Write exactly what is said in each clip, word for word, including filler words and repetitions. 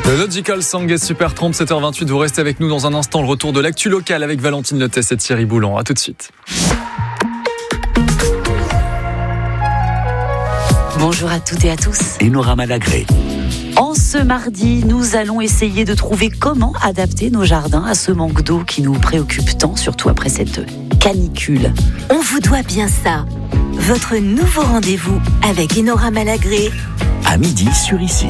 Le Logical Song est Super Trompe, sept heures vingt-huit. Vous restez avec nous dans un instant. Le retour de l'actu locale avec Valentine Lettès et Thierry Boulon. À tout de suite. Bonjour à toutes et à tous. Enora Malagré. En ce mardi, nous allons essayer de trouver comment adapter nos jardins à ce manque d'eau qui nous préoccupe tant, surtout après cette canicule. On vous doit bien ça. Votre nouveau rendez-vous avec Enora Malagré. À midi sur Ici.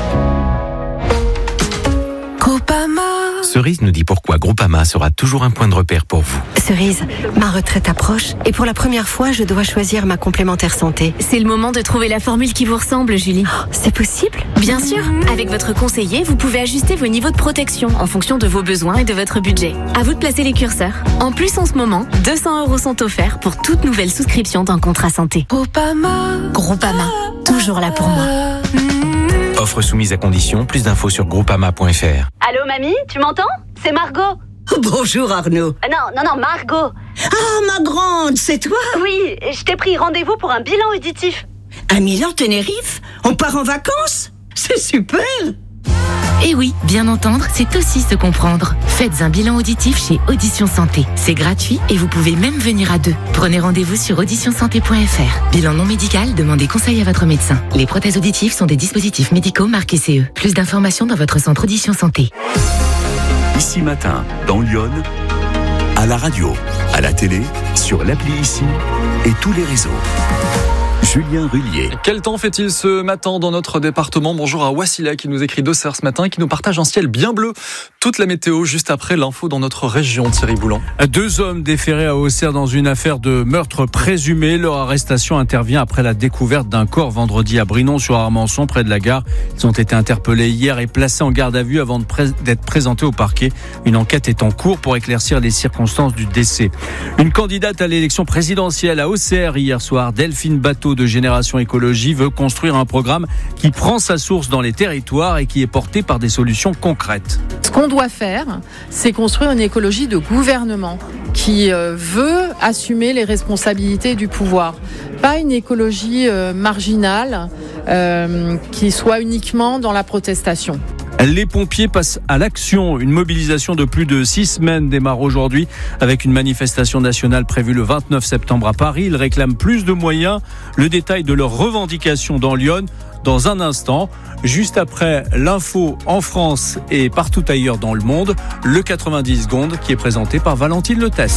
Groupama. Cerise nous dit pourquoi Groupama sera toujours un point de repère pour vous. Cerise, ma retraite approche et pour la première fois, je dois choisir ma complémentaire santé. C'est le moment de trouver la formule qui vous ressemble, Julie. Oh, c'est possible ? Bien sûr. Avec votre conseiller, vous pouvez ajuster vos niveaux de protection en fonction de vos besoins et de votre budget. À vous de placer les curseurs. En plus, en ce moment, deux cents euros sont offerts pour toute nouvelle souscription d'un contrat santé. Groupama. Groupama, toujours là pour moi. Offre soumise à condition. Plus d'infos sur groupama point f r. Allô, mamie, tu m'entends ? C'est Margot. Bonjour Arnaud. Euh, non, non, non, Margot. Ah, ma grande, c'est toi ? Oui, je t'ai pris rendez-vous pour un bilan auditif. À Milan, Tenerife ? On part en vacances ? C'est super ! Et oui, bien entendre, c'est aussi se comprendre. Faites un bilan auditif chez Audition Santé. C'est gratuit et vous pouvez même venir à deux. Prenez rendez-vous sur audition santé point f r. Bilan non médical, demandez conseil à votre médecin. Les prothèses auditives sont des dispositifs médicaux marqués C E. Plus d'informations dans votre centre Audition Santé. Ici Matin, dans Lyon, à la radio, à la télé, sur l'appli Ici et tous les réseaux. Julien Rullier. Quel temps fait-il ce matin dans notre département ? Bonjour à Wassila qui nous écrit d'Auxerre ce matin et qui nous partage un ciel bien bleu. Toute la météo juste après l'info dans notre région, Thierry Boulon. Deux hommes déférés à Auxerre dans une affaire de meurtre présumé. Leur arrestation intervient après la découverte d'un corps vendredi à Brinon-sur-Armançon, près de la gare. Ils ont été interpellés hier et placés en garde à vue avant de pré- d'être présentés au parquet. Une enquête est en cours pour éclaircir les circonstances du décès. Une candidate à l'élection présidentielle à Auxerre hier soir, Delphine Bateau de Génération Écologie, veut construire un programme qui prend sa source dans les territoires et qui est porté par des solutions concrètes. Ce qu'on doit faire, c'est construire une écologie de gouvernement qui euh, veut assumer les responsabilités du pouvoir. Pas une écologie euh, marginale euh, qui soit uniquement dans la protestation. Les pompiers passent à l'action. Une mobilisation de plus de six semaines démarre aujourd'hui avec une manifestation nationale prévue le vingt-neuf septembre à Paris. Ils réclament plus de moyens. Le détail de leurs revendications dans Lyon dans un instant. Juste après l'info en France et partout ailleurs dans le monde, le quatre-vingt-dix secondes qui est présenté par Valentine Lettès.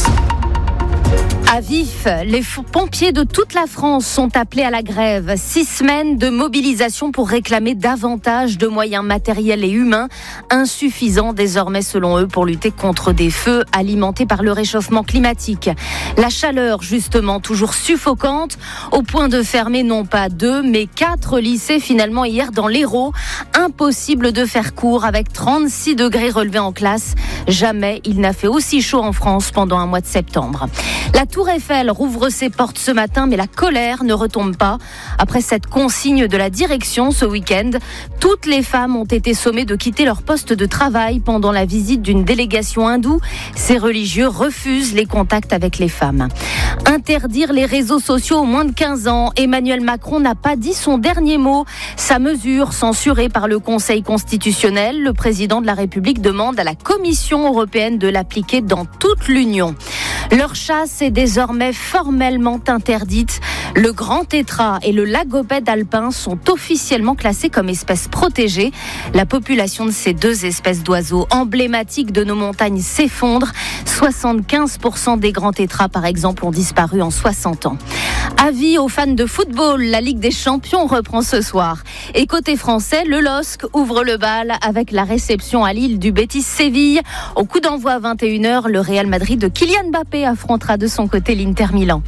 À Vif, les pompiers de toute la France sont appelés à la grève. Six semaines de mobilisation pour réclamer davantage de moyens matériels et humains, insuffisants désormais selon eux pour lutter contre des feux alimentés par le réchauffement climatique. La chaleur justement toujours suffocante, au point de fermer non pas deux mais quatre lycées finalement hier dans l'Hérault. Impossible de faire court avec trente-six degrés relevés en classe. Jamais il n'a fait aussi chaud en France pendant un mois de septembre. La Tour Eiffel rouvre ses portes ce matin, mais la colère ne retombe pas. Après cette consigne de la direction ce week-end, toutes les femmes ont été sommées de quitter leur poste de travail pendant la visite d'une délégation hindoue. Ces religieux refusent les contacts avec les femmes. Interdire les réseaux sociaux aux moins de quinze ans. Emmanuel Macron n'a pas dit son dernier mot. Sa mesure, censurée par le Conseil constitutionnel, le président de la République demande à la Commission européenne de l'appliquer dans toute l'Union. Leur chasse est désormais formellement interdite. Le grand tétras et le lagopède alpin sont officiellement classés comme espèces protégées. La population de ces deux espèces d'oiseaux emblématiques de nos montagnes s'effondre. soixante-quinze pour cent des grands tétras, par exemple, ont disparu en soixante ans. Avis aux fans de football, la Ligue des Champions reprend ce soir. Et côté français, le L O S C ouvre le bal avec la réception à Lille du Betis Séville. Au coup d'envoi à vingt et une heures, le Real Madrid de Kylian Mbappé affrontera de son côté l'Inter Milan.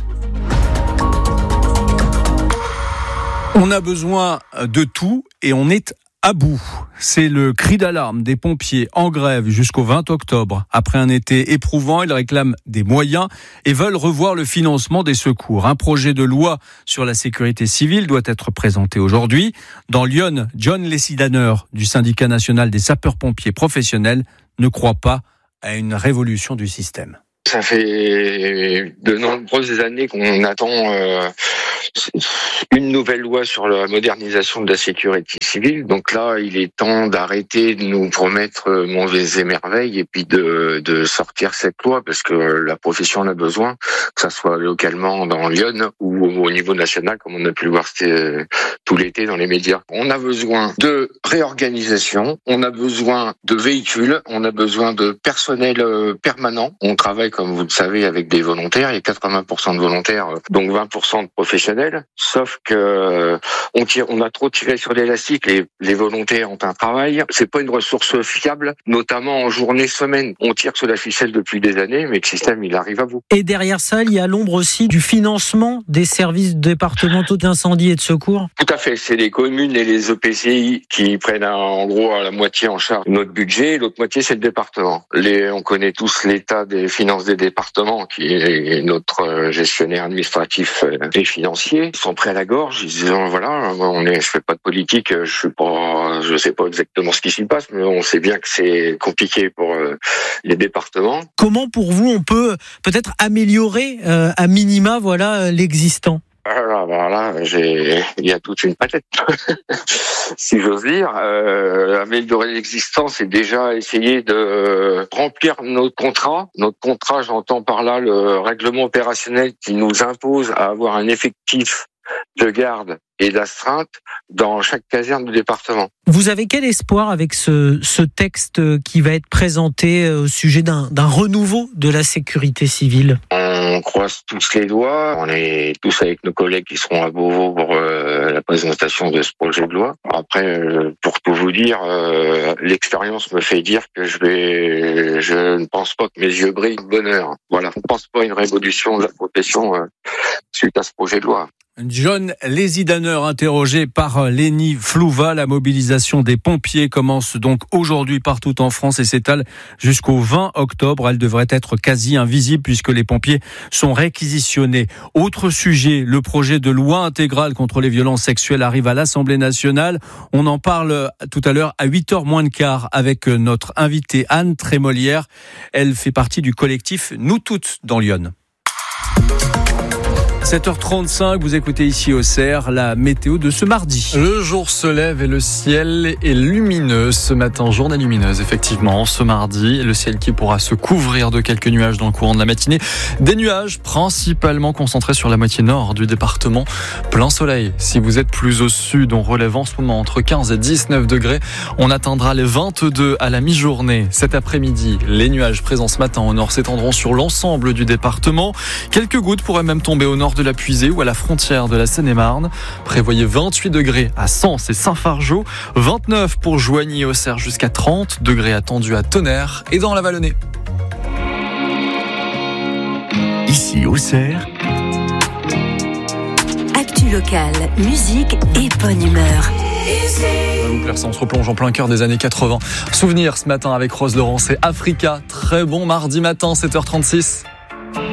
On a besoin de tout et on est à bout. C'est le cri d'alarme des pompiers en grève jusqu'au vingt octobre. Après un été éprouvant, ils réclament des moyens et veulent revoir le financement des secours. Un projet de loi sur la sécurité civile doit être présenté aujourd'hui. Dans Lyon, John Lessidaner du syndicat national des sapeurs-pompiers professionnels ne croit pas à une révolution du système. Ça fait de nombreuses années qu'on attend euh, une nouvelle loi sur la modernisation de la sécurité civile. Donc là, il est temps d'arrêter de nous promettre mauvaises et merveilles et puis de, de sortir cette loi parce que la profession en a besoin, que ça soit localement dans Lyon ou au niveau national, comme on a pu le voir tout l'été dans les médias. On a besoin de réorganisation, on a besoin de véhicules, on a besoin de personnel permanent. On travaille, comme vous le savez, avec des volontaires. Il y a quatre-vingts pour cent de volontaires, donc vingt pour cent de professionnels. Sauf que on tire, on a trop tiré sur l'élastique. Les, les volontaires ont un travail. C'est pas une ressource fiable, notamment en journée, semaine. On tire sur la ficelle depuis des années, mais le système, il arrive à bout. Et derrière ça, il y a l'ombre aussi du financement des services départementaux d'incendie et de secours. Tout à fait. C'est les communes et les E P C I qui prennent en gros à la moitié en charge notre budget. L'autre moitié, c'est le département. Les, on connaît tous l'état des finances des départements, qui est notre gestionnaire administratif et financier. Ils sont prêts à la gorge. Ils disent voilà, on est, je fais pas de politique, je suis pas, je sais pas exactement ce qui s'y passe, mais on sait bien que c'est compliqué pour les départements. Comment pour vous on peut peut-être améliorer euh, à minima voilà l'existant? Alors là, j'ai, il y a toute une palette, si j'ose dire. Euh, améliorer l'existence, c'est déjà essayer de remplir notre contrat. Notre contrat, j'entends par là le règlement opérationnel qui nous impose à avoir un effectif de garde et d'astreinte dans chaque caserne du département. Vous avez quel espoir avec ce, ce texte qui va être présenté au sujet d'un, d'un renouveau de la sécurité civile? On croise tous les doigts. On est tous avec nos collègues qui seront à Beauvau pour euh, la présentation de ce projet de loi. Après, euh, pour tout vous dire, euh, l'expérience me fait dire que je vais, je ne pense pas que mes yeux brillent de bonheur. Voilà, je ne pense pas à une révolution de la profession euh, suite à ce projet de loi. John Lézidaner, interrogé par Lénie Flouva. La mobilisation des pompiers commence donc aujourd'hui partout en France et s'étale jusqu'au vingt octobre. Elle devrait être quasi invisible puisque les pompiers sont réquisitionnés. Autre sujet, le projet de loi intégrale contre les violences sexuelles arrive à l'Assemblée nationale. On en parle tout à l'heure à huit heures moins le quart avec notre invitée Anne Trémolière. Elle fait partie du collectif Nous Toutes dans Lyon. sept heures trente-cinq, vous écoutez ici au C E R la météo de ce mardi. Le jour se lève et le ciel est lumineux ce matin. Journée lumineuse, effectivement, ce mardi. Le ciel qui pourra se couvrir de quelques nuages dans le courant de la matinée. Des nuages principalement concentrés sur la moitié nord du département. Plein soleil. Si vous êtes plus au sud, on relève en ce moment entre quinze et dix-neuf degrés. On atteindra les vingt-deux à la mi-journée. Cet après-midi, les nuages présents ce matin au nord s'étendront sur l'ensemble du département. Quelques gouttes pourraient même tomber au nord de la Puisée ou à la frontière de la Seine-et-Marne. Prévoyez vingt-huit degrés à Sens et Saint-Fargeau, vingt-neuf pour Joigny et Auxerre, jusqu'à trente degrés attendus à Tonnerre et dans la Vallonnée. Ici Auxerre, actu locale, musique et bonne humeur. Ça, on se replonge en plein cœur des années quatre-vingts. Souvenir ce matin avec Rose Laurence et Africa. Très bon mardi matin, sept heures trente-six.